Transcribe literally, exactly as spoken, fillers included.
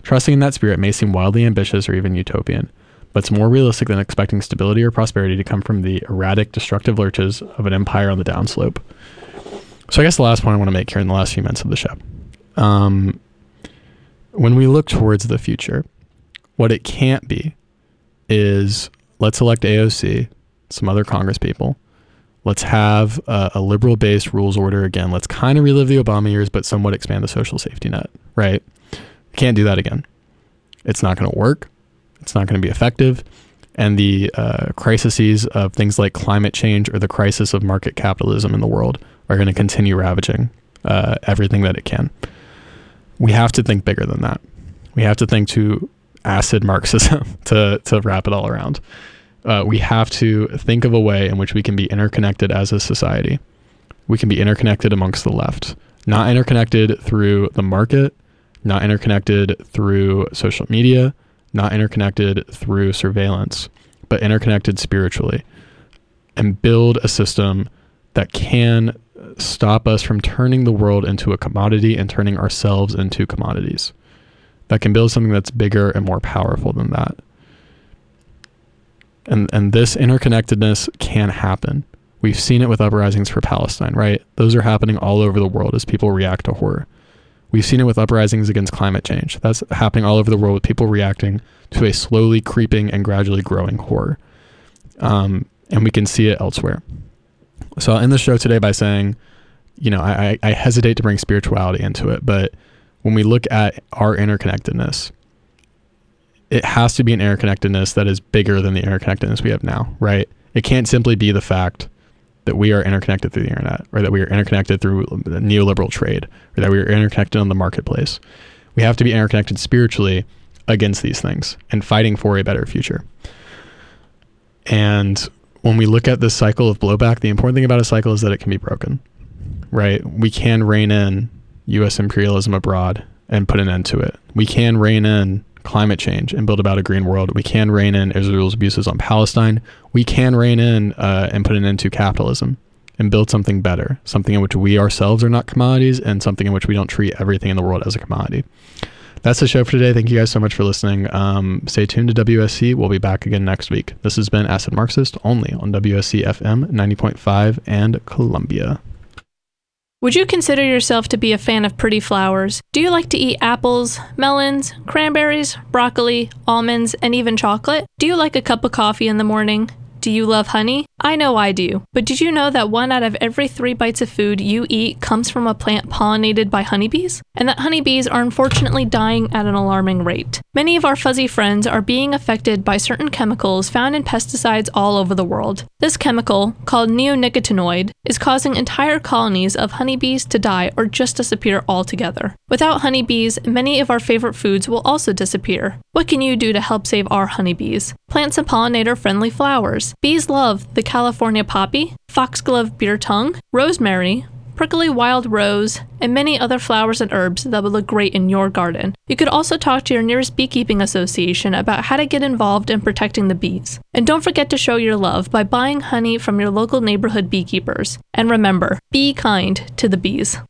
Trusting in that spirit may seem wildly ambitious or even utopian, but it's more realistic than expecting stability or prosperity to come from the erratic, destructive lurches of an empire on the downslope. So I guess the last point I want to make here in the last few minutes of the show. Um, when we look towards the future, what it can't be is let's elect A O C, some other Congress people. Let's have a, a liberal-based rules order again. Let's kind of relive the Obama years, but somewhat expand the social safety net, right? We can't do that again. It's not going to work. It's not going to be effective. And the uh, crises of things like climate change or the crisis of market capitalism in the world are going to continue ravaging uh, everything that it can. We have to think bigger than that. We have to think to acid Marxism to, to wrap it all around. Uh, we have to think of a way in which we can be interconnected as a society. We can be interconnected amongst the left, not interconnected through the market, not interconnected through social media, not interconnected through surveillance, but interconnected spiritually, and build a system that can stop us from turning the world into a commodity and turning ourselves into commodities. That can build something that's bigger and more powerful than that. And and this interconnectedness can happen. We've seen it with uprisings for Palestine, right? Those are happening all over the world as people react to horror. We've seen it with uprisings against climate change. That's happening all over the world with people reacting to a slowly creeping and gradually growing horror. Um, and we can see it elsewhere. So I'll end the show today by saying, you know, I, I hesitate to bring spirituality into it, but when we look at our interconnectedness, it has to be an interconnectedness that is bigger than the interconnectedness we have now, right? It can't simply be the fact that we are interconnected through the internet, or that we are interconnected through neoliberal trade, or that we are interconnected on the marketplace. We have to be interconnected spiritually against these things and fighting for a better future. And when we look at this cycle of blowback, the important thing about a cycle is that it can be broken, right? We can rein in U S imperialism abroad and put an end to it. We can rein in climate change and build about a green world. We can rein in Israel's abuses on Palestine. We can rein in uh, and put an end to capitalism and build something better, something in which we ourselves are not commodities, and something in which we don't treat everything in the world as a commodity. That's the show for today. Thank you guys so much for listening. Um, stay tuned to W S C. We'll be back again next week. This has been Acid Marxist, only on W S C F M ninety point five and Columbia. Would you consider yourself to be a fan of pretty flowers? Do you like to eat apples, melons, cranberries, broccoli, almonds, and even chocolate? Do you like a cup of coffee in the morning? Do you love honey? I know I do. But did you know that one out of every three bites of food you eat comes from a plant pollinated by honeybees? And that honeybees are unfortunately dying at an alarming rate. Many of our fuzzy friends are being affected by certain chemicals found in pesticides all over the world. This chemical, called neonicotinoid, is causing entire colonies of honeybees to die or just disappear altogether. Without honeybees, many of our favorite foods will also disappear. What can you do to help save our honeybees? Plant some pollinator-friendly flowers. Bees love the California poppy, foxglove beer tongue, rosemary, prickly wild rose, and many other flowers and herbs that would look great in your garden. You could also talk to your nearest beekeeping association about how to get involved in protecting the bees. And don't forget to show your love by buying honey from your local neighborhood beekeepers. And remember, be kind to the bees.